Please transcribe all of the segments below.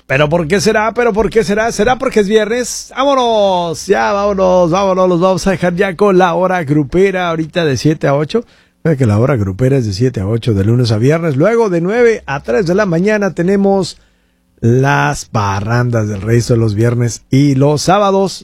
¿Pero por qué será? ¿Pero por qué será? ¿Será porque es viernes? ¡Vámonos! Ya, vámonos. Los vamos a dejar ya con la hora grupera ahorita de 7 a 8. Que la hora grupera es de 7 a 8 de lunes a viernes. Luego de 9 a 3 de la mañana tenemos las parrandas del resto de los viernes y los sábados.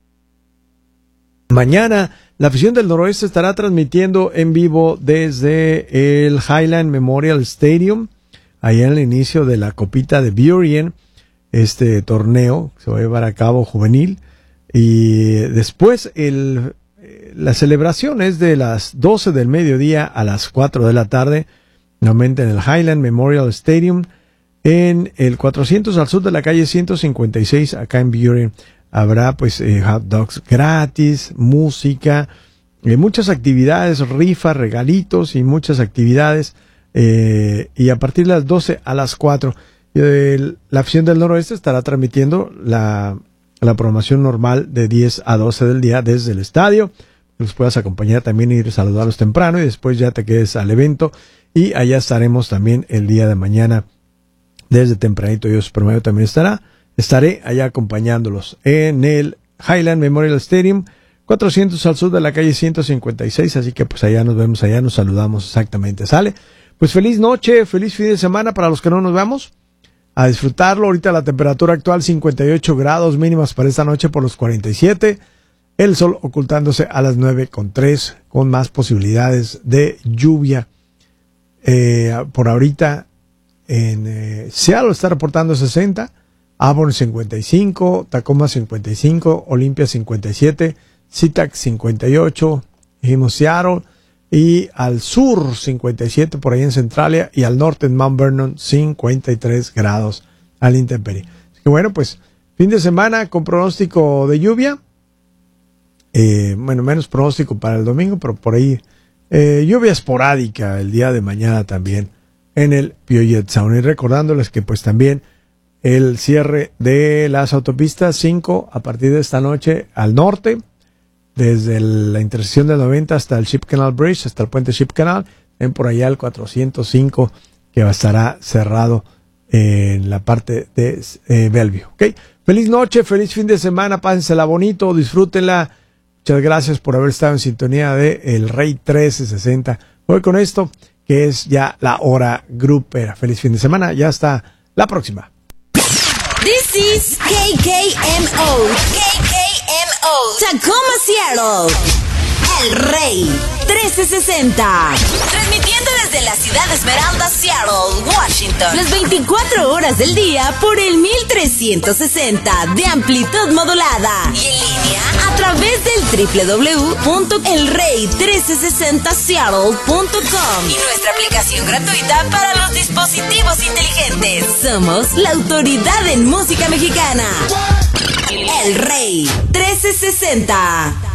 Mañana la afición del Noroeste estará transmitiendo en vivo desde el Highland Memorial Stadium, allá en el inicio de la Copita de Burien, este torneo que se va a llevar a cabo juvenil. Y después la celebración es de las 12 del mediodía a las 4 de la tarde, nuevamente en el Highland Memorial Stadium, en el 400 al sur de la calle 156, acá en Burien. Habrá pues hot dogs gratis, música, muchas actividades, rifas, regalitos y muchas actividades. Y a partir de las 12 a las 4, la afición del Noroeste estará transmitiendo la programación normal de 10 a 12 del día desde el estadio. Los puedas acompañar también, ir a saludarlos temprano y después ya te quedes al evento. Y allá estaremos también el día de mañana desde tempranito. Yo Supermayo también estaré allá acompañándolos en el Highland Memorial Stadium, 400 al sur de la calle 156. Así que pues allá nos vemos, allá nos saludamos exactamente. ¿Sale? Pues feliz noche, feliz fin de semana para los que no nos vemos. A disfrutarlo. Ahorita la temperatura actual 58 grados mínimas para esta noche por los 47. El sol ocultándose a las 9:03 con más posibilidades de lluvia. Por ahorita en Seattle está reportando 60, Auburn 55, Tacoma 55, Olympia 57, SeaTac 58, dijimos Seattle, y al sur 57 por ahí en Centralia, y al norte en Mount Vernon 53 grados a la intemperie. Así que bueno, pues fin de semana con pronóstico de lluvia. Menos pronóstico para el domingo, pero por ahí lluvia esporádica el día de mañana también en el Puget Sound. Y recordándoles que pues también el cierre de las autopistas 5 a partir de esta noche al norte, desde la intersección del 90 hasta el Ship Canal Bridge, hasta el puente Ship Canal, ven por allá el 405 que estará cerrado en la parte de Bellevue. ¿Okay? Feliz noche, feliz fin de semana, pásensela bonito, disfrútenla. Muchas gracias por haber estado en sintonía de El Rey 1360. Voy con esto, que es ya la hora grupera. Feliz fin de semana, ya hasta la próxima. This is KKMO, Tacoma, Seattle. El Rey 1360. Transmitiendo desde la ciudad de Esmeralda, Seattle, Washington. Las 24 horas del día por el 1360 de amplitud modulada. Y en línea a través del www.elrey1360seattle.com. Y nuestra aplicación gratuita para los dispositivos inteligentes. Somos la autoridad en música mexicana. El Rey 1360.